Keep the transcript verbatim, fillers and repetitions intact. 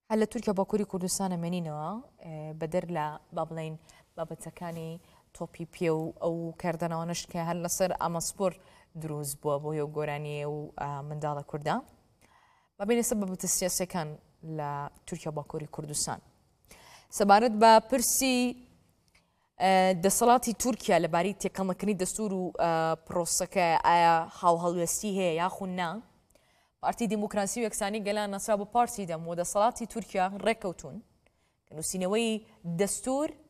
هەل لە تورکیا باکووری کوردستانە مێنینەوە بەدەر لە با بڵێن بابەتەکانی تۆپی پێ و ئەو کاردانەوەنش کە هەر لەسەر ئاماسپۆر دروست بووە بۆ یە گۆرانیە و منداڵە کووردا بابینە سەر بابەتە سیاسیەکان لە تورکیا باکووری کوردستان سەبارەت بە پرسی دەسەڵاتی تورکیا لەبارەی تێکەڵەکردنی دەستور و پرۆسەکە ئایا هاوهەڵوێستی هەیە یاخود نا پارتی دیموکراسی و یەکسانی گەلان نەسرا بە پارتی دەم و دەسەڵاتی تورکیا ڕێکەوتون کە نووسینەوەی دەستور